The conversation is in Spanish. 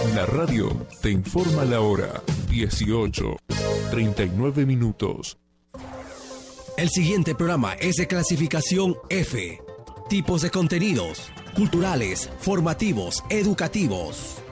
La radio te informa la hora 18:39. El siguiente programa es de clasificación F. Tipos de contenidos: culturales, formativos, educativos.